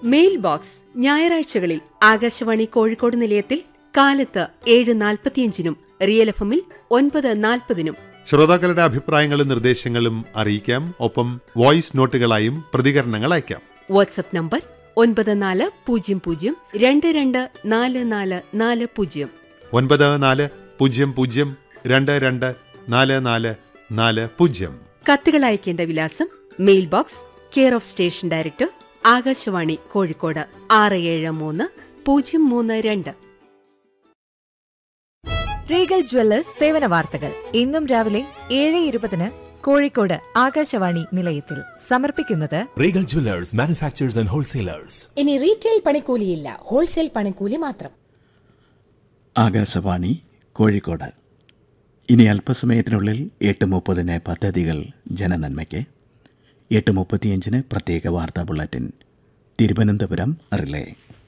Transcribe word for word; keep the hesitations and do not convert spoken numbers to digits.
Mail box ഞായറാഴ്ചകളിൽ ആകാശവാണി കോഴിക്കോട് നിലയത്തിൽ കാലത്ത് ഏഴ് നാൽപ്പത്തിയഞ്ചിനും റിയൽ എഫ് എമ്മിൽ ഒൻപത് നാൽപ്പതിനും. ശ്രോതാക്കളുടെ അഭിപ്രായങ്ങളും നിർദ്ദേശങ്ങളും അറിയിക്കാം. ഒപ്പം വോയിസ് നോട്ടുകളായും പ്രതികരണങ്ങൾ അയക്കാം. വാട്സ്ആപ്പ് നമ്പർ ഒൻപത് നാല് പൂജ്യം പൂജ്യം രണ്ട് രണ്ട് നാല് നാല് നാല് പൂജ്യം ഒൻപത് നാല് പൂജ്യം പൂജ്യം രണ്ട് രണ്ട് നാല് നാല് നാല് പൂജ്യം. കത്തുകൾ അയക്കേണ്ട വിലാസം: mail box, care of station director, Akashvani Kozhikode ആറ് ഏഴ് മൂന്ന് പൂജ്യം മൂന്ന് രണ്ട്. റീഗൽ ജ്വല്ലേഴ്സ് സേവന വാർത്തകൾ ഇന്നും രാവിലെ ഏഴ് ഇരുപതിന് കോഴിക്കോട് ആകാശവാണി നിലയത്തിൽ സമർപ്പിക്കുന്നത് Regal Jewellers manufacturers and wholesalers. ഇനി റീറ്റെയിൽ പണിക്കൂലിയില്ല, ഹോൾസെയിൽ പണിക്കൂലി മാത്രം. ആകാശവാണി കോഴിക്കോട്. ഇനി അല്പസമയത്തിനുള്ളിൽ എട്ട് മുപ്പതിന് പദ്ധതികൾ ജനനന്മയ്ക്ക്, എട്ട് മുപ്പത്തിയഞ്ചിന് പ്രത്യേക വാർത്താ ബുള്ളറ്റിൻ തിരുവനന്തപുരം റിലേ.